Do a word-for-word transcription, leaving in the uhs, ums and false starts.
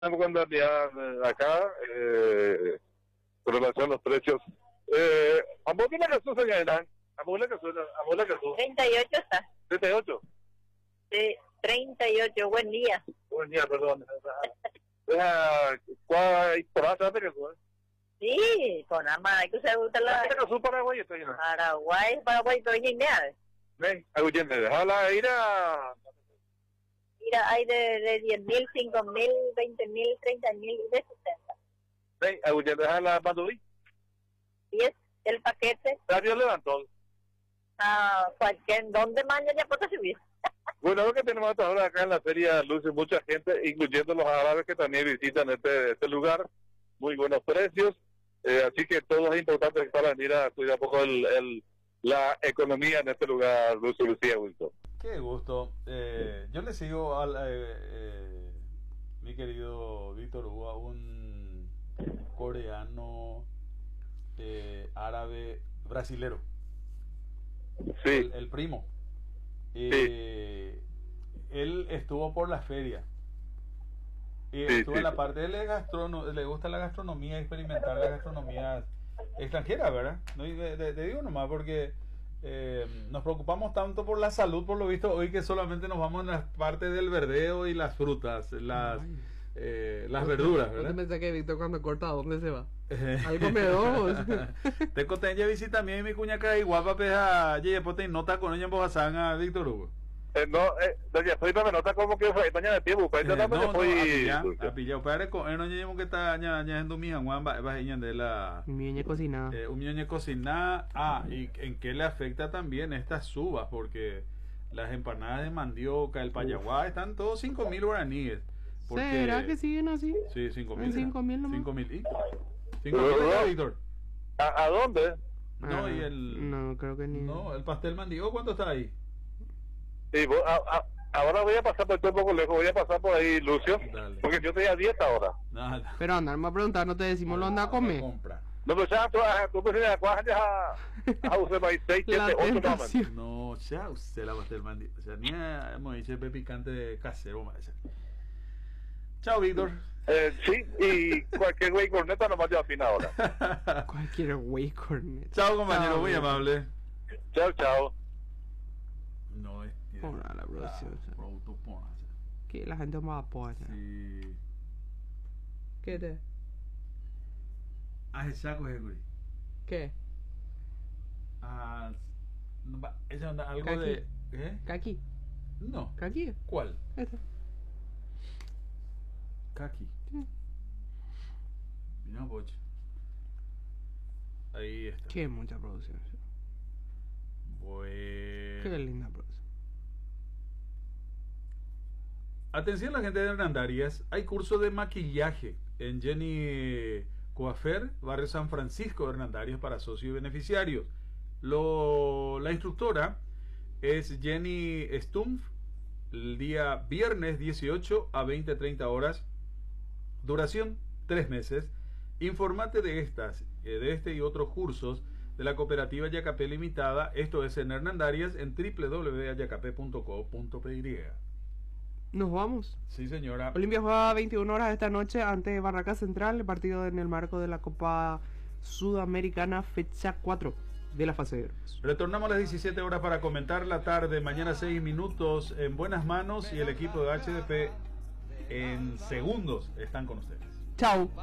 en realidad acá, eh, con relación a los precios, eh, a vos la que se ganan, a vos la que suena, a vos la que suena. treinta y ocho está. treinta y ocho. Sí, treinta y ocho, buen día. Buen día, perdón. ¿Cuál porata te que suena? Sí, con ama, hay que usar la... ¿Qué es un Paraguay? Estoy en Paraguay, Paraguay, todo Guinea. Ven, aguyente, déjala ir a... Mira, hay de, de diez mil, cinco mil, veinte mil, treinta mil y de sesenta. Ven, aguyente, déjala a Panduí. Y es el paquete. Radio levantó. Ah, cualquier, ¿dónde más ya puedo subir? Bueno, lo que tenemos hasta ahora acá en la feria luce mucha gente, incluyendo los árabes que también visitan este, este lugar. Muy buenos precios. Eh, así que todo es importante para venir a cuidar un poco el, el, la economía en este lugar, Lucio Lucía Wilson. Qué gusto. Eh, yo le sigo al eh, eh, mi querido Víctor Hugo, a un coreano, eh, árabe, brasilero. Sí. El, el primo. Eh, sí. Él estuvo por la feria. Y sí, estuvo sí, en la sí. parte de la gastronomía, le gusta la gastronomía, experimentar la gastronomía extranjera, ¿verdad? No, y te, te, te digo nomás porque eh, nos preocupamos tanto por la salud, por lo visto, hoy que solamente nos vamos en las partes del verdeo y las frutas, las eh, las verduras, ¿verdad? ¿No te pensás que Víctor cuando corta a dónde se va? Ahí come dos. Te conté ya visita mi mi cuñaca y guapa peja, ye pote nota con ella en Bojasán a Víctor Hugo. Eh, no, eh, doña Felipe me nota como que fue doña de tiempo, pues Eh, no, no, no, fui... a pillar, para con no llevo que está ya ya en domingo, Juan va va de la Mi ñe cocinada. eh, un ñoñe cocinada. Ah, y en qué le afecta también estas subas, porque las empanadas de mandioca, el payaguá, están todos cinco mil guaraníes. Porque, ¿Será que siguen así? Sí, cinco mil. En cinco mil nomás. cinco mil y cinco mil, Víctor. ¿A, ¿A dónde? No, Ah, y el No, creo que ni. no, el pastel mandioca, ¿cuánto está ahí? Sí, vos, a, a, ahora voy a pasar por un poco lejos, voy a pasar por ahí, Lucio, Dale. porque yo estoy a dieta ahora. Nada. Pero andar a preguntar, no te decimos lo anda a comer. Compra. No, pero ya tú, tú me dices, ¿cuál es a, a usted para seis, La siete, ocho nombres? tentación. No, ya usted la pastel mandioca. O sea, ni a- hemos dicho el picante casero, parece. Chao, Víctor. Eh, sí, y cualquier güey corneta nomás yo afina ahora. Cualquier güey cornet. Chao, compañero, Chao, muy güey. amable. Chao, chao. No, es que- Porra, la producción, Ah, o sea. producto porra, o sea. Que la gente más apoya. Sí. ¿Qué te? Ah, el saco es el ¿Qué? Ah, no va- esa onda, algo Caqui. de. ¿Eh? ¿Kaki? No. ¿Kaki? ¿Cuál? Este. Kaki. Sí. Mira, boche. Ahí está. Qué mucha producción. Qué Bueno. linda producción. Atención la gente de Hernandarias, hay curso de maquillaje en Jenny Coafer, barrio San Francisco de Hernandarias para socios y beneficiarios. Lo, la instructora es Jenny Stumpf, el día viernes dieciocho a veinte treinta horas, duración tres meses. Informate de estas, eh, de este y otros cursos de la cooperativa Yacapé Limitada, esto es en Hernandarias, en w w w punto ayacapé punto co punto p y. Nos vamos. Sí, señora. Olimpia juega a veintiuna horas esta noche ante Barraca Central, el partido en el marco de la Copa Sudamericana, fecha cuatro de la fase de grupos. Retornamos a las diecisiete horas para comentar la tarde. Mañana seis minutos en buenas manos y el equipo de H D P en segundos están con ustedes. Chao.